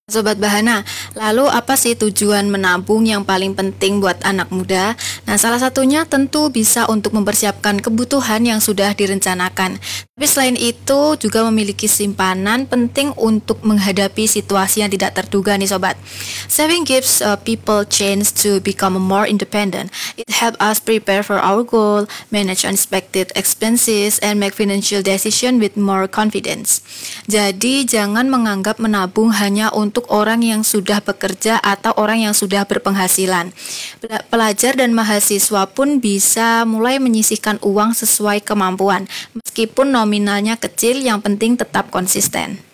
Sobat Bahana, lalu apa sih tujuan menabung yang paling penting buat anak muda? Nah, salah satunya tentu bisa untuk mempersiapkan kebutuhan yang sudah direncanakan. Tapi selain itu juga memiliki simpanan penting untuk menghadapi situasi yang tidak terduga nih Sobat. Saving gives people chance to become more independent. It helps us prepare for our goal, manage unexpected expenses, and make financial decision with more confidence. Jadi jangan menganggap menabung hanya untuk orang yang sudah bekerja atau orang yang sudah berpenghasilan. Pelajar dan mahasiswa pun bisa mulai menyisihkan uang sesuai kemampuan, meskipun nominalnya kecil, yang penting tetap konsisten.